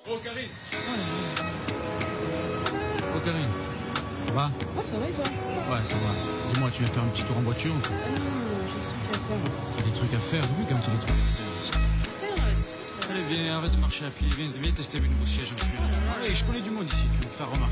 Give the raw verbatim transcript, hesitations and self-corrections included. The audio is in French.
Oh, Karine. Oh, Karine. Ça va? Ah, ça va et toi? Ouais, ça va. Dis-moi, tu viens faire un petit tour en voiture? Ah non, non, j'ai des trucs à faire. T'as des trucs à faire? Oui, quand tu as des trucs à faire. À faire, euh, tu te fous, toi. Allez, viens, arrête de marcher à pied. Viens, viens tester le nouveau siège en cuir. Allez, je connais du monde ici. Tu vas me faire remarquer.